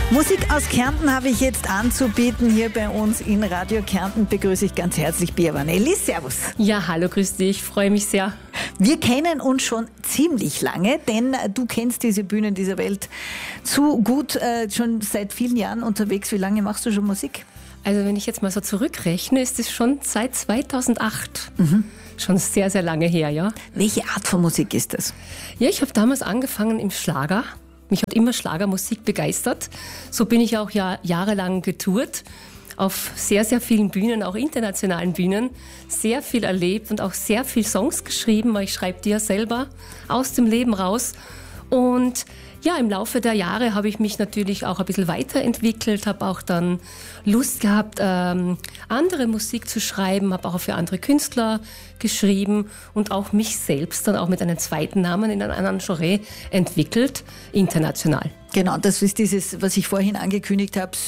Musik aus Kärnten habe ich jetzt anzubieten. Hier bei uns in Radio Kärnten begrüße ich ganz herzlich Pia Vanelli. Servus. Ja, hallo, grüß dich, freue mich sehr. Wir kennen uns schon ziemlich lange, denn du kennst diese Bühnen dieser Welt zu gut, schon seit vielen Jahren unterwegs. Wie lange machst du schon Musik? Also wenn ich jetzt mal so zurückrechne, ist es schon seit 2008. Schon sehr, sehr lange her, ja. Welche Art von Musik ist das? Ja, ich habe damals angefangen im Schlager. Mich hat immer Schlagermusik begeistert. So bin ich auch jahrelang getourt. Auf sehr, sehr vielen Bühnen, auch internationalen Bühnen. Sehr viel erlebt und auch sehr viel Songs geschrieben, weil ich schreibe die ja selber aus dem Leben raus. Und ja, im Laufe der Jahre habe ich mich natürlich auch ein bisschen weiterentwickelt, habe auch dann Lust gehabt, andere Musik zu schreiben, habe auch für andere Künstler geschrieben und auch mich selbst dann auch mit einem zweiten Namen in einem anderen Genre entwickelt, international. Genau, das ist dieses, was ich vorhin angekündigt habe,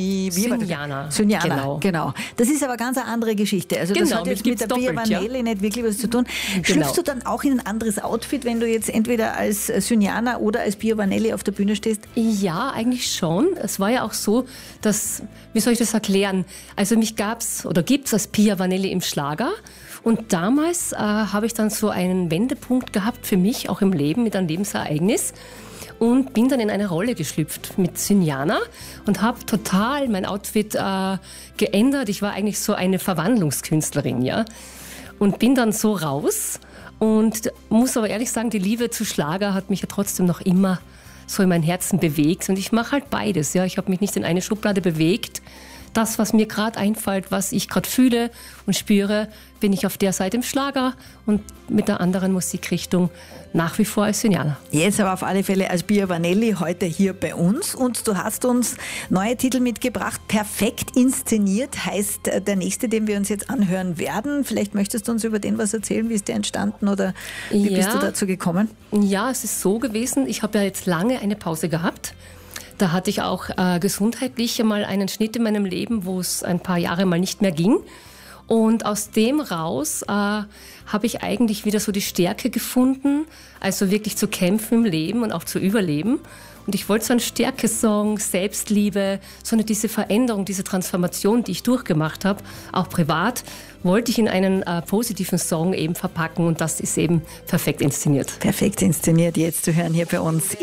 Syniana. Genau. Das ist aber ganz eine andere Geschichte. Also das hat jetzt mit der Pia Vanelli nicht wirklich was zu tun. Schlüpfst du dann auch in ein anderes Outfit, wenn du jetzt entweder als Syniana oder als Pia Vanelli auf der Bühne stehst? Ja, eigentlich schon. Es war ja auch so, dass, wie soll ich das erklären? Also mich gab's oder gibt's als Pia Vanelli im Schlager. Und damals habe ich dann so einen Wendepunkt gehabt für mich, auch im Leben, mit einem Lebensereignis. Und bin dann in eine Rolle geschlüpft mit Syniana und habe total mein Outfit geändert. Ich war eigentlich so eine Verwandlungskünstlerin, ja. Und bin dann so raus und muss aber ehrlich sagen, die Liebe zu Schlager hat mich ja trotzdem noch immer so in mein Herzen bewegt. Und ich mache halt beides, ja. Ich habe mich nicht in eine Schublade bewegt. Das, was mir gerade einfällt, was ich gerade fühle und spüre, bin ich auf der Seite im Schlager und mit der anderen Musikrichtung nach wie vor als Syniana. Jetzt aber auf alle Fälle als Pia Vanelli heute hier bei uns und du hast uns neue Titel mitgebracht. Perfekt inszeniert heißt der nächste, den wir uns jetzt anhören werden. Vielleicht möchtest du uns über den was erzählen, wie ist der entstanden oder wie bist du dazu gekommen? Ja, es ist so gewesen, ich habe ja jetzt lange eine Pause gehabt. Da hatte ich auch gesundheitlich mal einen Schnitt in meinem Leben, wo es ein paar Jahre mal nicht mehr ging. Und aus dem raus habe ich eigentlich wieder so die Stärke gefunden, also wirklich zu kämpfen im Leben und auch zu überleben. Und ich wollte so einen Stärkesong, Selbstliebe, so diese Veränderung, diese Transformation, die ich durchgemacht habe, auch privat, wollte ich in einen positiven Song eben verpacken und das ist eben perfekt inszeniert. Perfekt inszeniert, jetzt zu hören hier bei uns.